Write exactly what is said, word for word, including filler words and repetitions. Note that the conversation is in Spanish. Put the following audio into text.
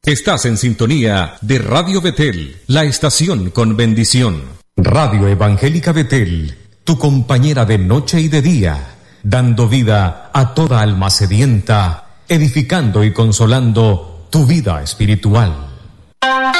Estás en sintonía de Radio Betel, la estación con bendición. Radio Evangélica Betel, tu compañera de noche y de día, dando vida a toda alma sedienta, edificando y consolando tu vida espiritual.